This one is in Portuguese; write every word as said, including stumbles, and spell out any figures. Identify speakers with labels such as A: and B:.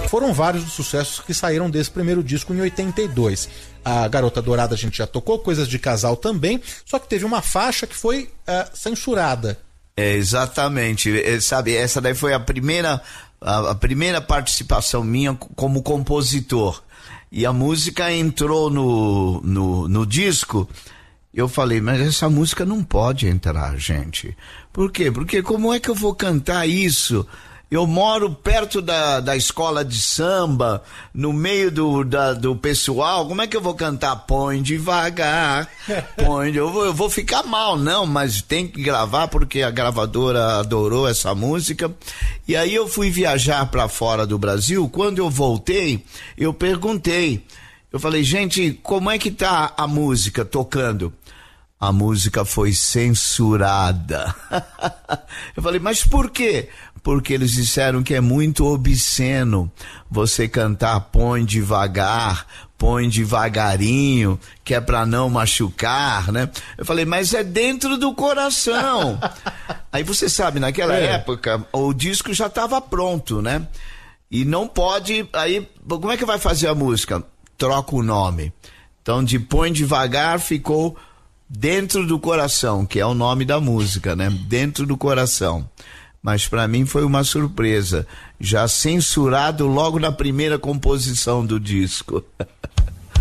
A: foram vários os sucessos que saíram desse primeiro disco em oitenta e dois. A Garota Dourada a gente já tocou, Coisas de Casal também, só que teve uma faixa que foi uh, censurada.
B: É, exatamente, é, sabe, essa daí foi a primeira, a, a primeira participação minha como compositor. E a música entrou no, no, no disco. Eu falei, mas essa música não pode entrar, gente. Por quê? Porque como é que eu vou cantar isso? Eu moro perto da, da escola de samba, no meio do, da, do pessoal, como é que eu vou cantar? Põe devagar, põe, eu vou, eu vou ficar mal, não, mas tem que gravar porque a gravadora adorou essa música. E aí eu fui viajar para fora do Brasil, quando eu voltei, eu perguntei, eu falei, gente, como é que tá a música tocando? A música foi censurada. Eu falei, mas por quê? Porque eles disseram que é muito obsceno você cantar põe devagar, põe devagarinho, que é pra não machucar, né? Eu falei, mas é dentro do coração. Aí você sabe, naquela é. época, o disco já estava pronto, né? E não pode, aí, como é que vai fazer a música? Troca o nome. Então, de põe devagar ficou Dentro do Coração, que é o nome da música, né? Dentro do Coração. Mas para mim foi uma surpresa, já censurado logo na primeira composição do disco.